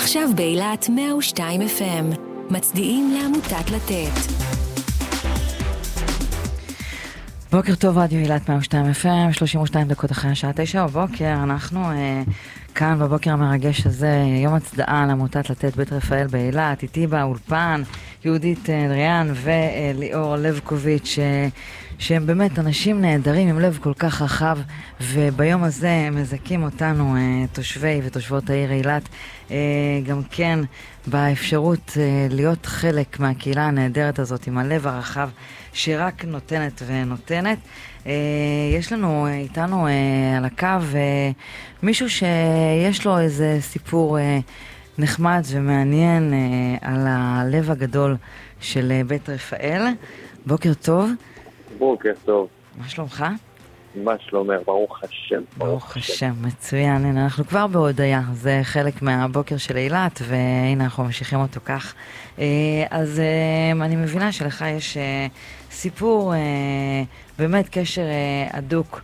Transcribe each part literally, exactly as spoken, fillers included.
עכשיו באילת מאה ושתיים אף אם. מצדיעים לעמותת לתת. בוקר טוב, רדיו אילת מאה ושתיים אף אם, שלושים ושתיים דקות אחרי השעה תשע בבוקר. אנחנו אה, כאן בבוקר המרגש הזה, יום הצדעה לעמותת לתת בית רפאל באילת. איתי באולפן יהודית דריאן וליאור לבקוביץ', אה, שהם באמת אנשים נהדרים עם לב כל כך רחב, וביום הזה הם מזכים אותנו, אה, תושבי ותושבות העיר אילת, אה, גם כן באפשרות אה, להיות חלק מהקהילה הנהדרת הזאת עם הלב הרחב שרק נותנת ונותנת. אה, יש לנו אה, איתנו אה, על הקו אה, מישהו שיש לו איזה סיפור אה, נחמד ומעניין אה, על הלב הגדול של אה, בית רפאל. בוקר טוב. בוקר טוב. מה שלומך? מה שלומך? ברוך השם. ברוך השם, מצוין. הנה, אנחנו כבר בהודעה, זה חלק מהבוקר של אילת, והנה אנחנו ממשיכים אותו כך. אז אני מבינה שלך יש סיפור, באמת קשר הדוק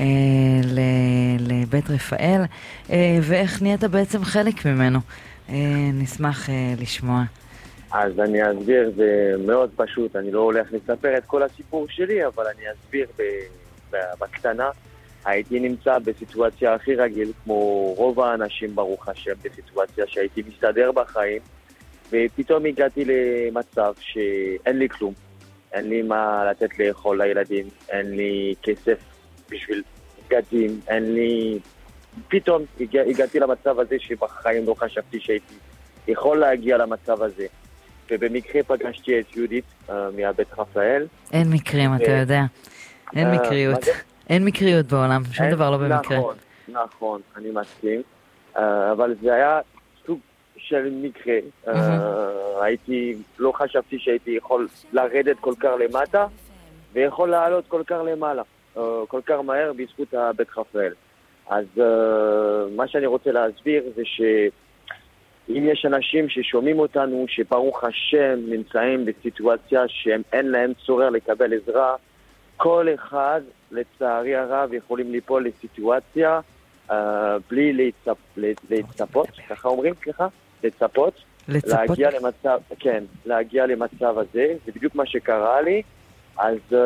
לבית רפאל, ואיך נהיית בעצם חלק ממנו. נשמח לשמוע. אז אני אסביר, זה מאוד פשוט, אני לא הולך לספר את כל הסיפור שלי, אבל אני אסביר בקטנה. הייתי נמצא בסיטואציה הכי רגיל, כמו רוב האנשים ברוך השם, בסיטואציה שהייתי מסתדר בחיים, ופתאום הגעתי למצב שאין לי כלום, אין לי מה לתת לאכול לילדים, אין לי כסף בשביל בגדים, אין לי... פתאום הגע, הגעתי למצב הזה שבחיים לא חשבתי שהייתי יכול להגיע למצב הזה. ובמקרה פגשתי את יהודית uh, מהבית רפאל. אין מקרים, ו... אתה יודע. אין uh, מקריות. אין מקריות בעולם, שום אין, דבר לא במקרה. נכון, נכון, אני מסכים. Uh, אבל זה היה סוג של מקרה. Uh, mm-hmm. הייתי, לא חשבתי שהייתי יכול לרדת כל כך למטה, ויכול לעלות כל כך למעלה, uh, כל כך מהר בזכות הבית רפאל. אז uh, מה שאני רוצה להסביר זה ש... אם יש אנשים ששומעים אותנו, שברוך השם נמצאים בסיטואציה שהם אין להם צורך לקבל עזרה, כל אחד, לצערי הרב, יכולים ליפול לסיטואציה uh, בלי להצפ... להצפות, ככה אומרים, ככה? לצפות. לצפות? להגיע למצב, כן, להגיע למצב הזה, זה בדיוק מה שקרה לי. אז, uh,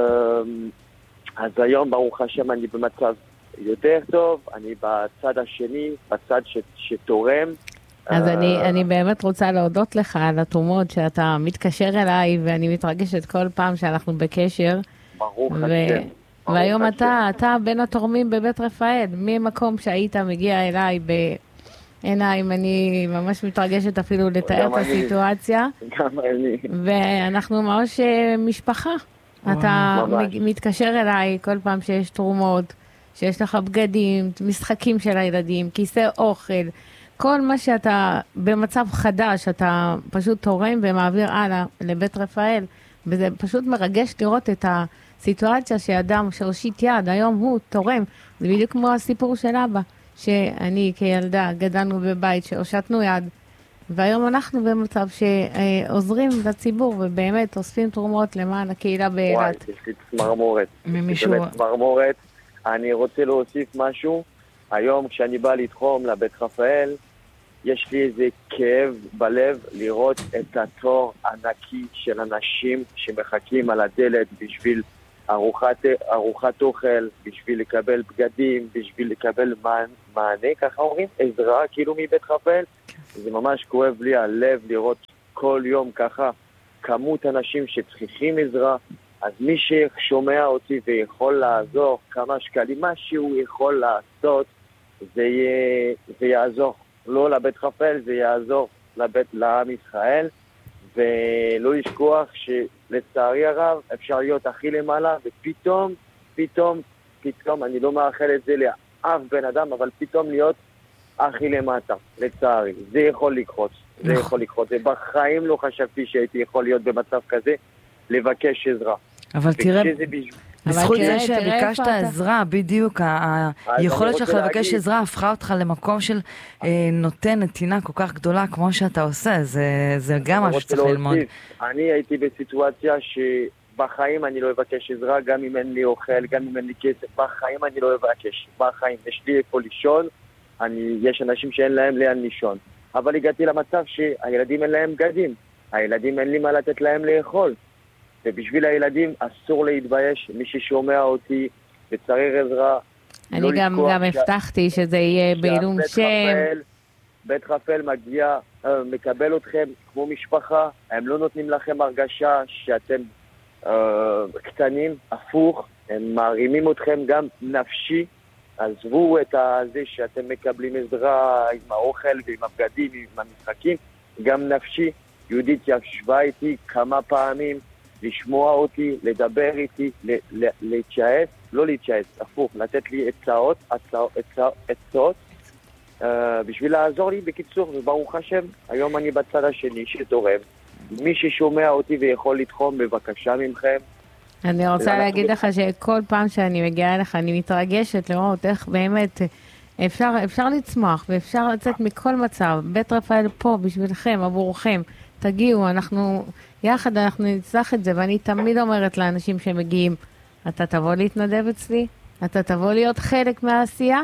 אז היום, ברוך השם, אני במצב יותר טוב, אני בצד השני, בצד ש... שתורם, אז אני, אני באמת רוצה להודות לך על התרומות שאתה מתקשר אליי, ואני מתרגשת כל פעם שאנחנו בקשר. ברוך השם. והיום אתה, אתה בין התורמים בבית רפאל, ממקום שהיית מגיע אליי בעיניים, אני ממש מתרגשת אפילו לתאר את הסיטואציה. גם אני. ואנחנו ממש משפחה. אתה מתקשר אליי כל פעם שיש תרומות, שיש לך בגדים, משחקים של הילדים, כיסא אוכל, כל מה שאתה במצב חדש, אתה פשוט תורם ומעביר הלאה לבית רפאל, וזה פשוט מרגש לראות את הסיטואציה שאדם שהושיט יד, היום הוא תורם. זה בדיוק כמו הסיפור של אבא, שאני כילדה גדלנו בבית שהושטנו יד, והיום אנחנו במצב שעוזרים לציבור, ובאמת אוספים תרומות למען הקהילה באילת. וואי, יש לי צמרמורת. ממישהו... צמרמורת. אני רוצה להוסיף משהו. היום כשאני בא לתחום לבית רפאל, יש לי איזה כאב בלב לראות את התור ענקי של אנשים שמחכים על הדלת בשביל ארוחת, ארוחת אוכל, בשביל לקבל בגדים, בשביל לקבל מענה, ככה אומרים, עזרה כאילו מבית רפאל. זה ממש כואב לי הלב לראות כל יום ככה כמות אנשים שצריכים עזרה. אז מי ששומע אותי ויכול לעזור כמה שקלים, מה שהוא יכול לעשות, זה, יהיה, זה יעזור. לא לבית רפאל, זה יעזור לבית, לעם ישראל. ולא לשכוח שלצערי הרב אפשר להיות הכי למעלה, ופתאום, פתאום, פתאום, אני לא מאחל את זה לאף בן אדם, אבל פתאום להיות הכי למטה, לצערי. זה יכול לקרות. זה יכול לקרות. ובחיים לא חשבתי שהייתי יכול להיות במצב כזה, לבקש עזרה. אבל תראה, בזכות זה שביקשת עזרה, בדיוק, היכולת שלך לבקש עזרה הפכה אותך למקום של נותן נתינה כל כך גדולה כמו שאתה עושה, זה גם משהו שצריך ללמוד. אני הייתי בסיטואציה שבחיים אני לא אבקש עזרה, גם אם אין לי אוכל, גם אם אין לי כסף, בחיים אני לא אבקש, בחיים, יש לי איפה לישון, יש אנשים שאין להם לאן לישון. אבל הגעתי למצב שהילדים אין להם בגדים, הילדים אין לי מה לתת להם לאכול. ובשביל הילדים אסור להתבייש, מי ששומע אותי וצריך עזרה. אני לא גם, גם ש... הבטחתי שזה יהיה בעילום שם. רפאל, בית רפאל מגיע, מקבל אתכם כמו משפחה, הם לא נותנים לכם הרגשה שאתם אה, קטנים, הפוך, הם מרימים אתכם גם נפשי. עזבו את זה שאתם מקבלים עזרה עם האוכל ועם הבגדים, עם המשחקים, גם נפשי. יהודית ישבה איתי כמה פעמים, לשמוע אותי, לדבר איתי, להתשאף, לא להתשאף, הפוך, לתת לי הצעות, הצעות, הצעות, הצעות, uh, בשביל לעזור לי. בקיצור, וברוך השם, היום אני בצד השני שתורם. מי ששומע אותי ויכול לתחום, בבקשה ממכם. אני רוצה להגיד לך שכל פעם שאני מגיעה אליך, אני מתרגשת לראות איך באמת אפשר, אפשר לצמוח ואפשר לצאת מכל מצב. בית רפאל פה בשבילכם, עבורכם. תגיעו, אנחנו, יחד אנחנו נצלח את זה, ואני תמיד אומרת לאנשים שמגיעים, אתה תבוא להתנדב אצלי? אתה תבוא להיות חלק מהעשייה?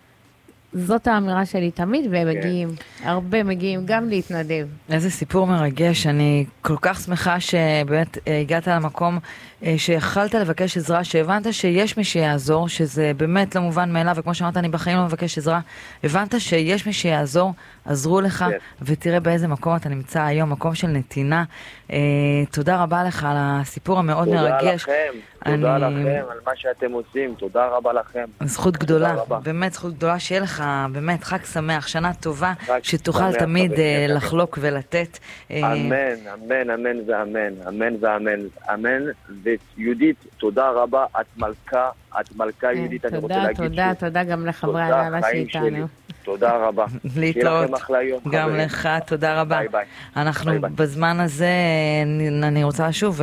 זאת האמירה שלי תמיד, והם כן. מגיעים, הרבה מגיעים גם להתנדב. איזה סיפור מרגש, אני כל כך שמחה שבאמת הגעת למקום שיכלת לבקש עזרה, שהבנת שיש מי שיעזור, שזה באמת לא מובן מאליו, וכמו שאמרת, אני בחיים לא מבקש עזרה, הבנת שיש מי שיעזור, עזרו לך, כן. ותראה באיזה מקום אתה נמצא היום, מקום של נתינה. אה, תודה רבה לך על הסיפור המאוד תודה מרגש. תודה לכם, תודה אני... לכם על מה שאתם עושים, תודה רבה לכם. זכות גדולה, באמת זכות גדולה, שיהיה לך באמת חג שמח, שנה טובה, שתוכל שמח, תמיד אה, לחלוק ולתת. אה... אמן, אמן, אמן ואמן, אמן ואמן, אמן. ויהודית, תודה רבה, את מלכה, את מלכה יהודית, אני רוצה להגיד תודה, תודה, תודה גם לחברי הנהלה שאיתנו. תודה רבה. להתראות. גם לך, תודה רבה. ביי ביי. אנחנו בזמן הזה, אני רוצה שוב,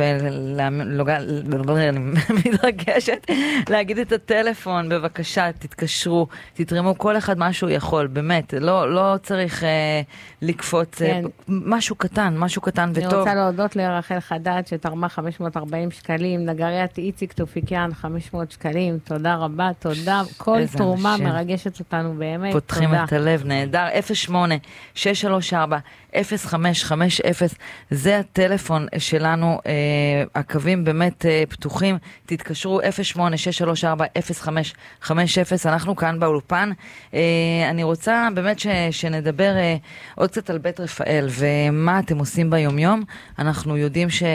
אני מתרגשת, להגיד את הטלפון, בבקשה, תתקשרו, תתרמו כל אחד מה שהוא יכול, באמת, לא צריך לקפוץ, משהו קטן, משהו קטן וטוב. אני רוצה להודות לרחל חדד, שתרמה חמש מאות וארבעים שקלים, נגריית איציק תופיקיאן, חמש מאות שקלים, תודה רבה, תודה, כל תרומה מרגשת אותנו באמת, פותחים את הלב, נהדר. אפס שמונה שש שלוש ארבע אפס חמש חמש אפס, זה הטלפון שלנו, הקווים באמת פתוחים, תתקשרו אפס שמונה שש שלוש ארבע אפס חמש חמש אפס, אנחנו כאן באולפן. אני רוצה באמת ש, שנדבר עוד קצת על בית רפאל ומה אתם עושים ביום יום. אנחנו יודעים ש...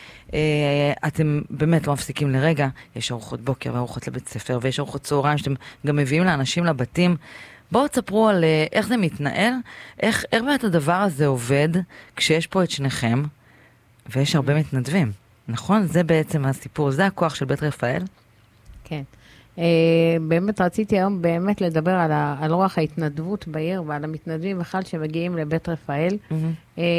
אתם באמת לא מפסיקים לרגע, יש ארוחות בוקר וארוחות לבית ספר ויש ארוחות צהריים שאתם גם מביאים לאנשים לבתים. בואו תספרו על איך זה מתנהל, איך, איך באמת הדבר הזה עובד כשיש פה את שניכם ויש הרבה מתנדבים, נכון? זה בעצם הסיפור, זה הכוח של בית רפאל? כן. Uh, באמת רציתי היום באמת לדבר על, ה, על רוח ההתנדבות בעיר ועל המתנדבים בכלל שמגיעים לבית רפאל. Mm-hmm. Uh,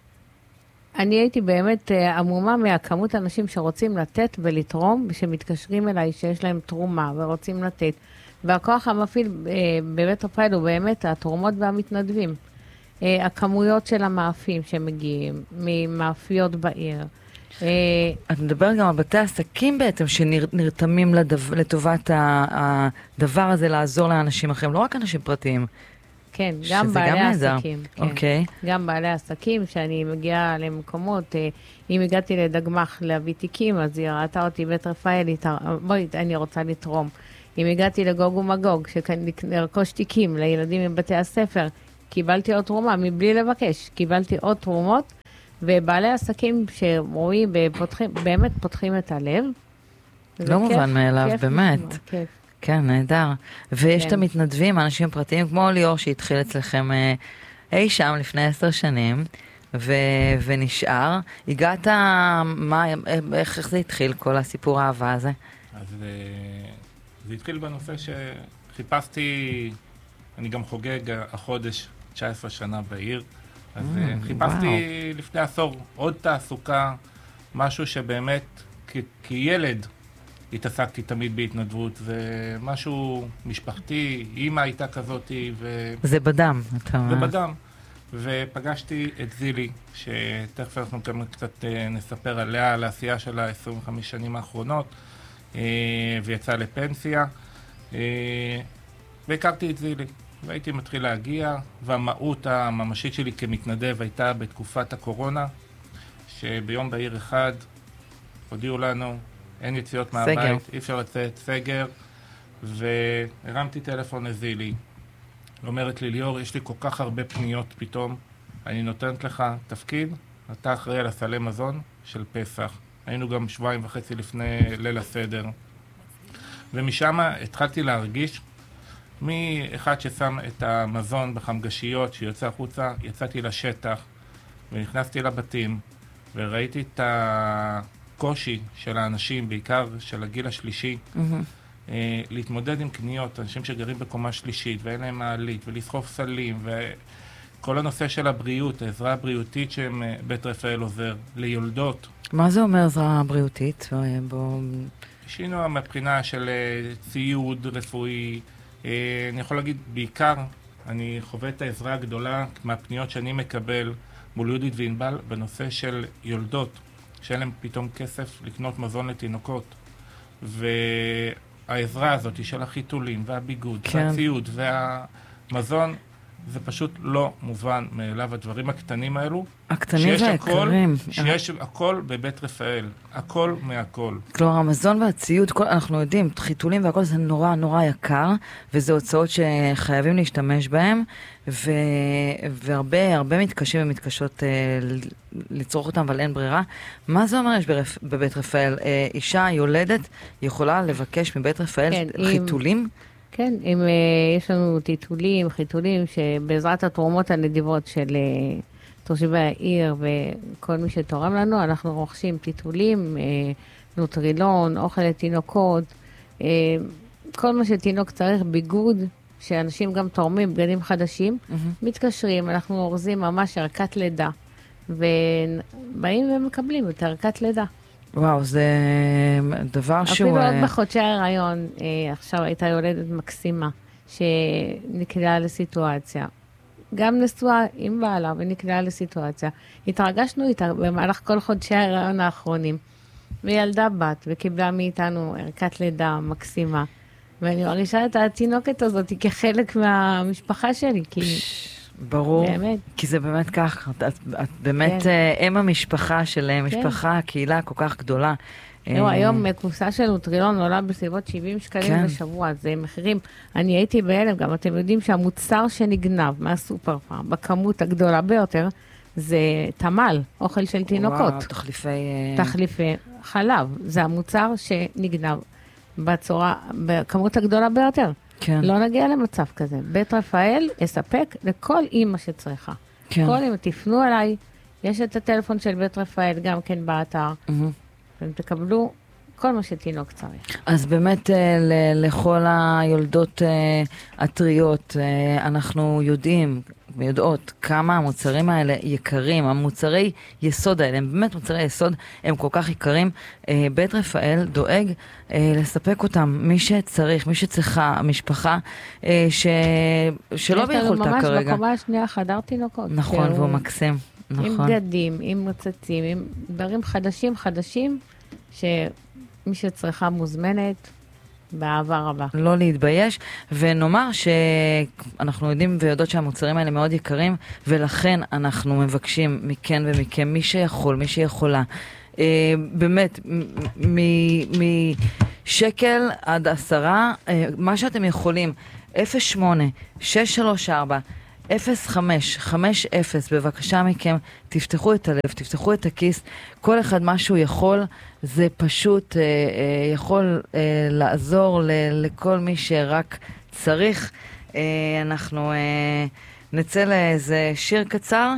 אני הייתי באמת עמומה מהכמות האנשים שרוצים לתת ולתרום, שמתקשרים אליי שיש להם תרומה ורוצים לתת. והכוח המפעיל בבית רפאל הוא באמת התרומות והמתנדבים. הכמויות של המאפים שמגיעים, ממאפיות בעיר. את מדברת גם על בתי עסקים בעצם שנרתמים לדו, לטובת הדבר הזה לעזור לאנשים אחרים, לא רק אנשים פרטיים. כן, גם בעלי העסקים. אוקיי. גם בעלי העסקים, שאני מגיעה למקומות, אם הגעתי לדגמח להביא תיקים, אז היא ראתה אותי בית רפאל, בואי, אני רוצה לתרום. אם הגעתי לגוג ומגוג, שלרכוש תיקים לילדים מבתי הספר, קיבלתי עוד תרומה, מבלי לבקש, קיבלתי עוד תרומות, ובעלי עסקים שרואים, באמת פותחים את הלב. לא מובן מאליו, באמת. כיף. כן, נהדר. ויש את המתנדבים, האנשים פרטיים, כמו ליאור שהתחיל אצלכם אי שם לפני עשר שנים, ו- ונשאר. הגעת, מה, איך, איך זה התחיל, כל הסיפור האהבה הזה? אז זה התחיל בנושא שחיפשתי, אני גם חוגג החודש תשע עשרה שנה בעיר, אז mm, חיפשתי וואו. לפני עשור עוד תעסוקה, משהו שבאמת כ- כילד, התעסקתי תמיד בהתנדבות, ומשהו משפחתי, אמא הייתה כזאת, ו... זה בדם, אתה אומר. זה בדם. ופגשתי את זילי, שתכף אנחנו גם קצת נספר עליה, על העשייה של ה-עשרים וחמש שנים האחרונות, ויצאה לפנסיה, והכרתי את זילי. והייתי מתחיל להגיע, והמהות הממשית שלי כמתנדב הייתה בתקופת הקורונה, שביום בהיר אחד הודיעו לנו, אין יציאות מהבית, סגר. אי אפשר לצאת, סגר, והרמתי טלפון לזילי. אומרת לי, ליאור, יש לי כל כך הרבה פניות פתאום, אני נותנת לך תפקיד, אתה אחראי על הסלי מזון של פסח. היינו גם שבועיים וחצי לפני ליל הסדר. ומשם התחלתי להרגיש, מאחד ששם את המזון בחמגשיות שיוצא החוצה, יצאתי לשטח ונכנסתי לבתים וראיתי את הקושי של האנשים, בעיקר של הגיל השלישי, mm-hmm. להתמודד עם קניות, אנשים שגרים בקומה שלישית ואין להם מעלית ולסחוב סלים וכל הנושא של הבריאות, העזרה הבריאותית שבית רפאל עוזר ליולדות. מה זה אומר עזרה בריאותית? בוא... שינו מבחינה של ציוד רפואי, אני יכול להגיד בעיקר, אני חווה את העזרה הגדולה מהפניות שאני מקבל מול יהודית וענבל בנושא של יולדות, שאין להם פתאום כסף לקנות מזון לתינוקות. והעזרה הזאת של החיתולים והביגוד כן. והציוד והמזון, זה פשוט לא מובן מאליו, הדברים הקטנים האלו. הקטנים והיקרים. שיש הכל בבית רפאל, הכל מהכל. כלומר, המזון והציוד, כל, אנחנו יודעים, חיתולים והכל זה נורא נורא יקר, וזה הוצאות שחייבים להשתמש בהם, ו, והרבה הרבה מתקשים ומתקשות אה, לצרוך אותם, אבל אין ברירה. מה זה אומר יש ברפ, בבית רפאל? אה, אישה יולדת יכולה לבקש מבית רפאל כן, חיתולים? עם... כן, אם uh, יש לנו טיטולים, חיתולים, שבעזרת התרומות הנדיבות של uh, תושבי העיר וכל מי שתורם לנו, אנחנו רוכשים טיטולים, uh, נוטרילון, אוכל לתינוקות, uh, כל מה שתינוק צריך, ביגוד, שאנשים גם תורמים, בגדים חדשים, mm-hmm. מתקשרים, אנחנו אורזים ממש ערכת לידה, ובאים ומקבלים את ערכת לידה. וואו, זה דבר שהוא... אפילו עוד בחודשי ההיריון, עכשיו הייתה יולדת מקסימה, שנקלעה לסיטואציה. גם נשואה עם בעלה ונקלעה לסיטואציה. התרגשנו איתה במהלך כל חודשי ההיריון האחרונים. וילדה בת וקיבלה מאיתנו ערכת לידה מקסימה. ואני מרגישה את התינוקת הזאת כחלק מהמשפחה שלי, כי... ברור, באמת. כי זה באמת כך, את, את באמת כן. אם המשפחה של משפחה, כן. הקהילה כל כך גדולה. לא, היום קופסה של נוטרילון עולה בסביבות שבעים שקלים כן. בשבוע, זה מחירים. אני הייתי בהלם, גם אתם יודעים שהמוצר שנגנב מהסופר פארם, בכמות הגדולה ביותר, זה תמל, אוכל של תינוקות. וואו, תחליפי... תחליפי חלב, זה המוצר שנגנב בצורה, בכמות הגדולה ביותר. כן. לא נגיע למצב כזה. בית רפאל יספק לכל אימא שצריכה. כן. כל אימא, תפנו אליי, יש את הטלפון של בית רפאל גם כן באתר, mm-hmm. והם תקבלו כל מה שתינוק צריך. אז באמת ל- לכל היולדות הטריות, אנחנו יודעים ויודעות כמה המוצרים האלה יקרים, המוצרי יסוד האלה, הם באמת מוצרי יסוד, הם כל כך יקרים. בית רפאל דואג לספק אותם, מי שצריך, מי שצריכה, המשפחה, ש... שלא ביכולתה כרגע. יש לנו ממש בקומה השנייה חדר תינוקות. נכון, והוא מקסים. נכון. עם בגדים, עם מוצצים, עם דברים חדשים חדשים, שמי שצריכה מוזמנת, באהבה רבה. לא להתבייש, ונאמר שאנחנו יודעים ויודעות שהמוצרים האלה מאוד יקרים, ולכן אנחנו מבקשים מכן ומכם, מי שיכול, מי שיכולה, אה, באמת, משקל עד עשרה, אה, מה שאתם יכולים, אפס שמונה שש שלוש ארבע אפס חמש חמש אפס, בבקשה מכם, תפתחו את הלב, תפתחו את הכיס, כל אחד מה שהוא יכול, זה פשוט אה, אה, יכול אה, לעזור ל- לכל מי שרק צריך. אה, אנחנו אה, נצא לאיזה שיר קצר,